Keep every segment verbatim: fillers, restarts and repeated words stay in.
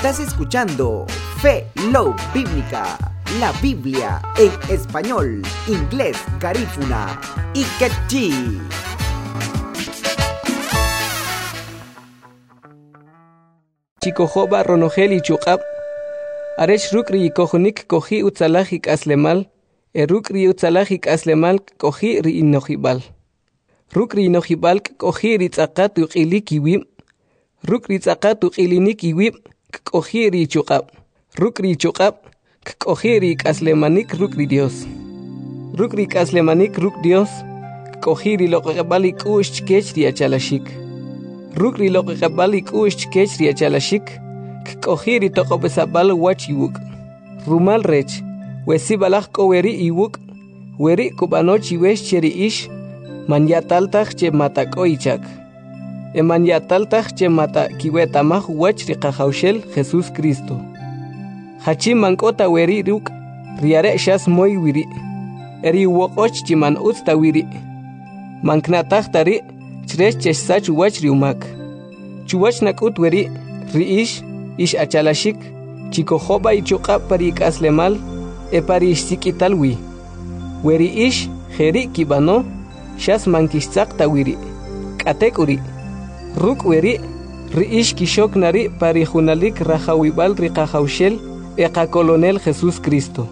Estás escuchando Fe Love Bíblica, la Biblia en español, inglés, garífuna y quechí. Chico Joba Ronogel y Chukab Arech Rukri y Kojunik Koji Utzalajik Aslemal, e Rukri Utzalajik Aslemal Koji Ri Inojibal. Rukri Inojibal Koji Ritzakat Ukilik Iwim, Rukri Ritzakat Ukilinik Iwim, Koji Ri Chukab. Rukri Chukab Koji Ri Aslemanik Rukri Dios. Rukri Aslemanik Ruk Dios, Koji Ri Lokabalik Ush Kech Riachalashik. Rukri Lokabalik Ush Kech Riachalashik. Kohiri tokobesabal wachiwuk. Rumal rech. Wesibalach koweri iwuk. Weri kubanochi wesh cheri ish. Manyataltach che mata koichak. E manyataltach che mata kiwetamach wachri kahaushel Jesus Cristo. Hachi mankota weri ruk. Riare shas moy wiri. Eri wokoch chiman utsta wiri. Manknatach tari. Chresh chesach wachri umak. Chuwach nakut weri. Riish. Ish achalashik, chico joba y chuka parik aslemal, e parish sikitalwi. Weri ish, jeri kibano, shas mankistak tawiri. Katekuri. Ruk weri, riish kishok nari parijunalik rajawibal rikajaushel, eka colonel Jesus Cristo.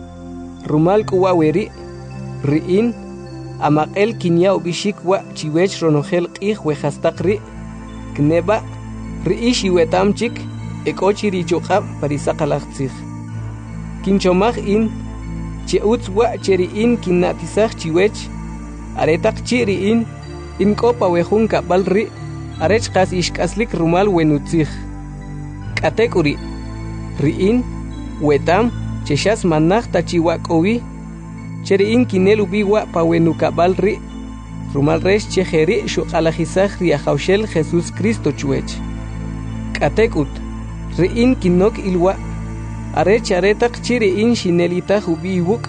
Rumal kuwa weri, riin, amakel kinya ubishik wa chiwech ronogel kih wejastakri, kneba, riish iwetamchik, Ekochiri chukab parisakalaxtzig. Kinchomaj in, cheutzwa cheri in kinatisaj chiwech, aretak chiri in, in kopa wejun kabalri, arech kas ishkaslik rumal wenutzig. Katekuri, riin, wetam, cheshas manaj tachiwak owi, cheri in kinelu biwa pa wenu kabalri, rumal resh chejeri shukalajizaj riajaushel Jesus Cristo chuech. Katekut, Riin kinok ilwa, arech aretak chiri in shinelita hubiwuk,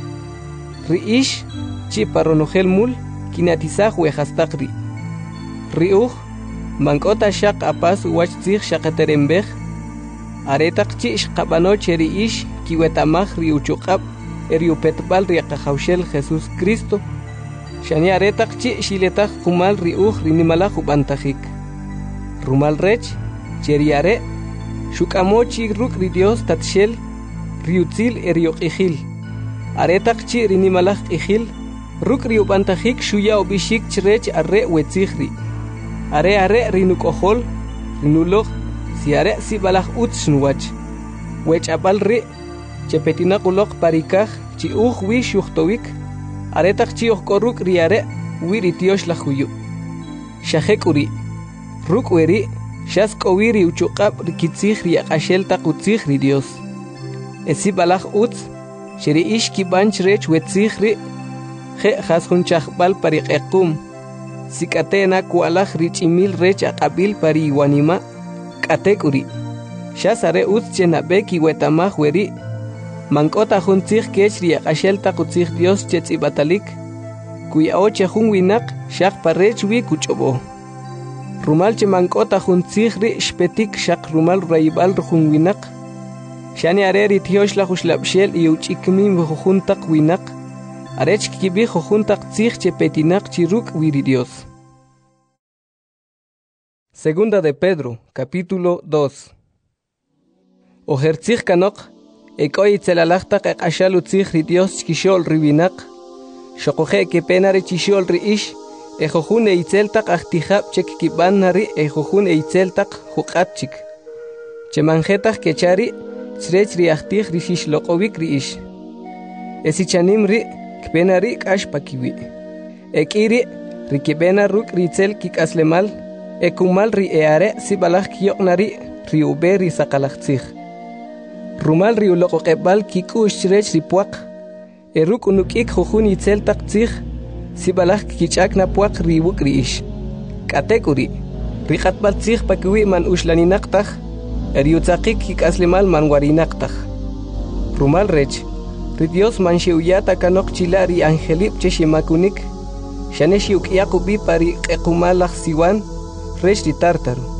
riish chiparonogel mul, kinatizaj wejastakri. Riuj, mankota shak apas wachtzig shakaterembej, aretak chish kabano cheri ish, kiwetamaj riuchukab, eriupetbal riakajaushel Jesus Cristo, shani aretak chi shiletaj humal riuj rinimalaj ubantajik. Rumal rech, cheri are, Shukamochi rukri Dios tatshel, riutzil eriok ijil. Aretak chi rinimalach ijil, rukri upantajik shuya obishik chrech arre wetzigri. Are are rinukohol, rinulog, si are si balach utshnwach. Wech apalri, chepetinakulok parikaj, chi uj wish yuchtowik, aretak chi ohkoruk riare, wiritiosh lajuyu. Shahekuri, rukweri, Shas kowiri uchukab rikitzig riakashel takutzig ri Dios. Esi balach utz, sheri ish kibanch rech wetzig ri, je jasunchachbal parik ekum. Sikatena kualach richimil rech akabil pari iwanima, katekuri. Shas are utz chenabeki wetamach weri, mankota juntzig kech riakashel takutzig Dios chetzibatalik, kuya oche jun winak, shak parech wi kuchobo. Rumal che mankota juntzigri shpetik shak rumal raibal rujun shani areri tiosh la jushlabshel y uchikmin vujuntak winak, arech kibi jujuntak tzig che petinak chiruk wiri Dios. Segunda de Pedro, capítulo dos. Ojertzig kanok, ekoi tzelalachtak ekashal utzigri Dios chkishol riwinak, shokoje ke penare chishol riish, Ejojun eitzeltak achtijab chek kiban nari ejojun eitzeltak hukatchik. Chemanjetak kechari srech riachtij rishish lokowik riish. Esichanim ri kpenari kash pakiwi. Ekiri rikibena ruk ritzel kik aslemal. Ekumal ri eare sibalach kiyok nari riube risakalachtzig. Rumal riulokokebal kikush srech ripuak. Eruk unukik jojun itzeltak tzig. Sibalach kichak na puak riwuk riish. Katekuri. Rikatbal tzig pakiwi man ushlaninaktach. Eriutzakik kikaslimal man warinaktach. Rumal rech. Ridios man shiuyata kanok chilari angelip cheshimakunik. Shaneshi ukiakubi pari ekumalach siwan. Rech ritartaru.